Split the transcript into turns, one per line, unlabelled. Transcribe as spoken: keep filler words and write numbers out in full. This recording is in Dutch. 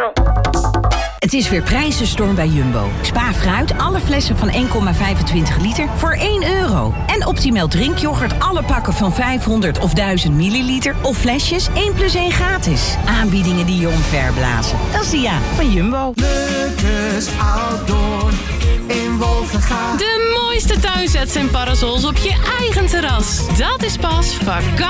Het is weer prijzenstorm bij Jumbo. Spa fruit, alle flessen van één komma vijfentwintig liter voor één euro. En Optimal drinkyoghurt, alle pakken van vijfhonderd of duizend milliliter... of flesjes één plus één gratis. Aanbiedingen die je omverblazen. Dat is de ja van Jumbo.
Lucas Outdoor in Wolvenga.
De mooiste tuinsets en parasols op je eigen terras. Dat is pas vakantie.